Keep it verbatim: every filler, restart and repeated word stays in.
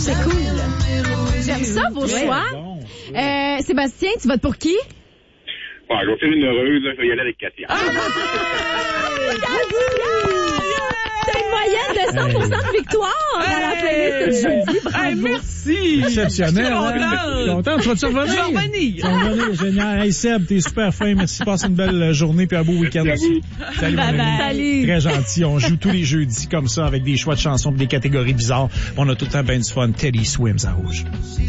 C'est cool. J'aime ça, vos Ouais, choix. bon, ouais. Euh, Sébastien, tu votes pour qui? Bon, je vais faire une heureuse, là, je vais y aller avec Katia. Ah! T'as une moyenne de cent pour cent de victoire à la playlist de jeudi. Bravo. Hey, merci! Exceptionnel, Je suis hein? Content, tu vas-tu revenir? Je vais revenir. Tu vas revenir, génial. Hey Seb, t'es super fin. Merci, passe une belle journée puis un beau week-end Merci à aussi. vous. Salut, mon Bye ami. bye. Salut. Très gentil. On joue tous les jeudis comme ça avec des choix de chansons et des catégories bizarres. On a tout le temps bien du fun. Teddy Swims à Rouge.